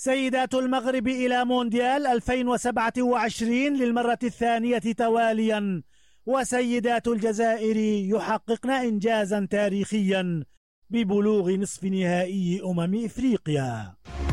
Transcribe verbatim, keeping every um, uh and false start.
سيدات المغرب إلى مونديال ألفين وسبعة وعشرين للمرة الثانية تواليا، وسيدات الجزائر يحققن إنجازا تاريخيا ببلوغ نصف نهائي أمم إفريقيا.